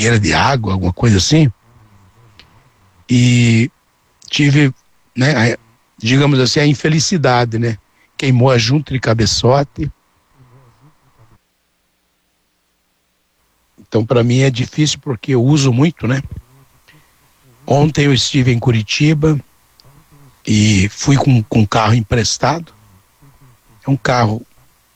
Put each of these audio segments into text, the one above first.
mangueira de água, alguma coisa assim, e tive, né, digamos assim, a infelicidade, né? Queimou a junta de cabeçote. Então, para mim é difícil porque eu uso muito, né? Ontem eu estive em Curitiba e fui com um carro emprestado. É um carro,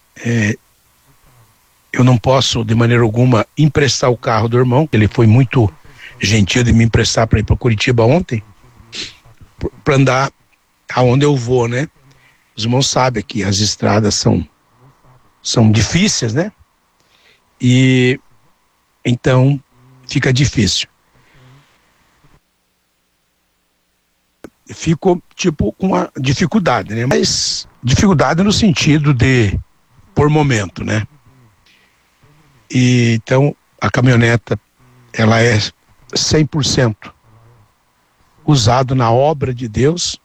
eu não posso de maneira alguma emprestar o carro do irmão. Ele foi muito gentil de me emprestar para ir para Curitiba ontem, para andar aonde eu vou, né? Os irmãos sabem que as estradas são difíceis, né? E então fica difícil. Fico, tipo, com uma dificuldade, né? Mas dificuldade no sentido de por momento, né? E então a caminhoneta, ela é 100% usado na obra de Deus.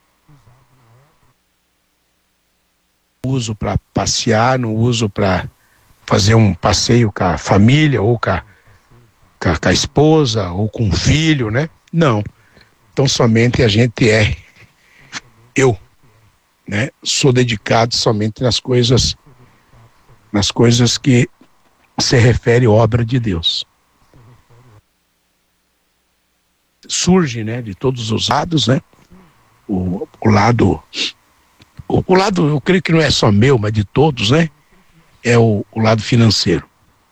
Uso para passear, não uso para fazer um passeio com a família ou com a esposa ou com o filho, né? Não. Então somente a gente eu, né? Sou dedicado somente nas coisas que se refere à obra de Deus. Surge, né? De todos os lados, né? O lado, eu creio que não é só meu, mas de todos, né? É o lado financeiro.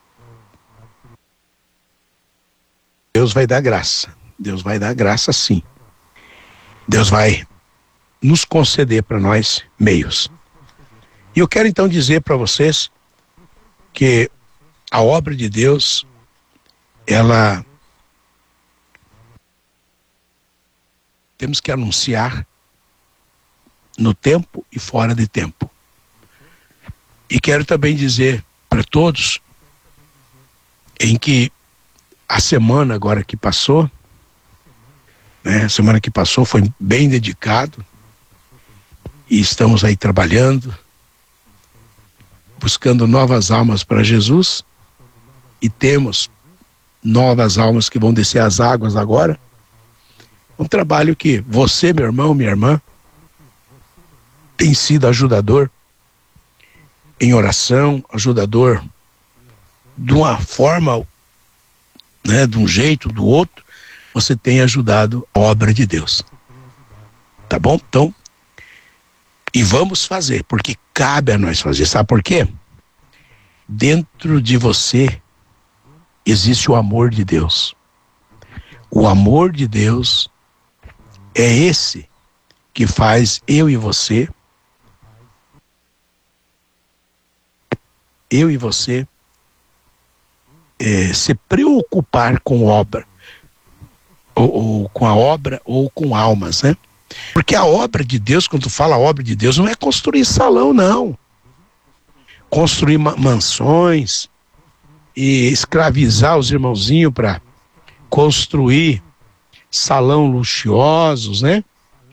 Deus vai dar graça. Deus vai dar graça, sim. Deus vai nos conceder para nós meios. E eu quero então dizer para vocês que a obra de Deus, ela temos que anunciar no tempo e fora de tempo. E quero também dizer para todos em que a semana agora que passou, né, a semana que passou foi bem dedicado e estamos aí trabalhando, buscando novas almas para Jesus e temos novas almas que vão descer as águas agora. Um trabalho que você, meu irmão, minha irmã, tem sido ajudador em oração, ajudador de uma forma, né, de um jeito, do outro, você tem ajudado a obra de Deus. Tá bom? Então, e vamos fazer, porque cabe a nós fazer. Sabe por quê? Dentro de você existe o amor de Deus. O amor de Deus é esse que faz eu e você se preocupar com obra, ou com a obra, ou com almas, né? Porque a obra de Deus, quando tu fala obra de Deus, não é construir salão, não. Construir mansões e escravizar os irmãozinhos para construir salão luxuosos, né?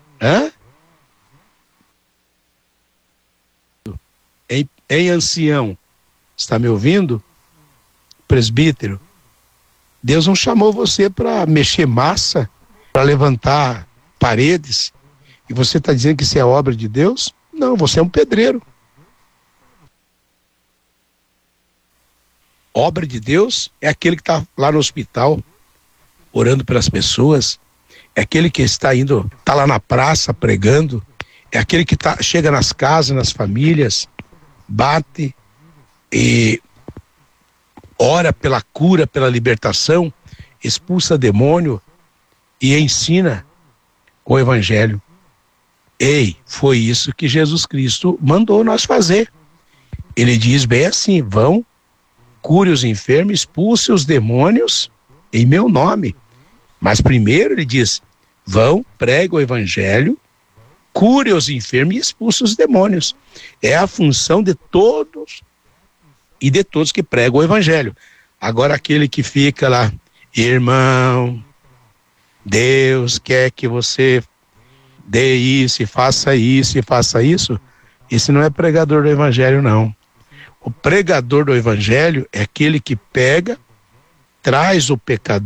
Ei, ancião, está me ouvindo? Presbítero, Deus não chamou você para mexer massa, para levantar paredes, e você está dizendo que isso é obra de Deus? Não, você é um pedreiro. Obra de Deus é aquele que está lá no hospital, orando pelas pessoas, é aquele que está lá na praça pregando, é aquele que chega nas casas, nas famílias, bate e ora pela cura, pela libertação, expulsa demônio e ensina o evangelho. Foi isso que Jesus Cristo mandou nós fazer. Ele diz bem assim: vão, cure os enfermos, expulse os demônios em meu nome. Mas primeiro ele diz: vão, pregue o evangelho, cure os enfermos e expulse os demônios. É a função de todos e de todos que pregam o evangelho. Agora aquele que fica lá, irmão, Deus quer que você dê isso e faça isso e faça isso, esse não é pregador do evangelho, não. O pregador do evangelho é aquele que pega, traz o pecador